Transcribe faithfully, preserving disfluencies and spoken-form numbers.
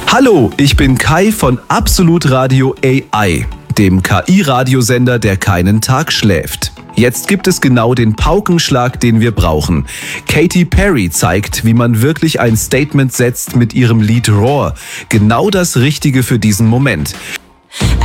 Hallo, ich bin Kai von Absolut Radio A I, dem K I-Radiosender, der keinen Tag schläft. Jetzt gibt es genau den Paukenschlag, den wir brauchen. Katy Perry zeigt, wie man wirklich ein Statement setzt mit ihrem Lied Roar. Genau das Richtige für diesen Moment.